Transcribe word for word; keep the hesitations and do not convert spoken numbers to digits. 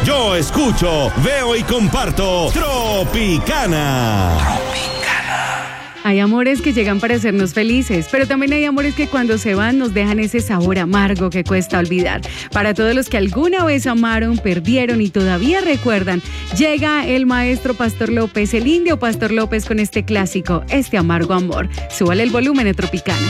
Yo escucho, veo y comparto Tropicana. Hay amores que llegan para hacernos felices, pero también hay amores que cuando se van nos dejan ese sabor amargo que cuesta olvidar. Para todos los que alguna vez amaron, perdieron y todavía recuerdan, llega el maestro Pastor López, el indio Pastor López con este clásico, Este amargo amor. Súbale el volumen a Tropicana.